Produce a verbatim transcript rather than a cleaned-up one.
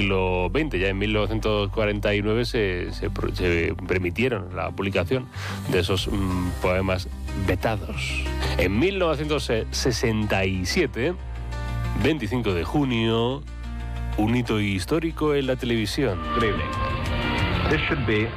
siglo veinte. Ya en mil novecientos cuarenta y nueve se, se, se permitieron la publicación de esos mmm, poemas vetados. En mil novecientos sesenta y siete, veinticinco de junio, un hito histórico en la televisión. This should be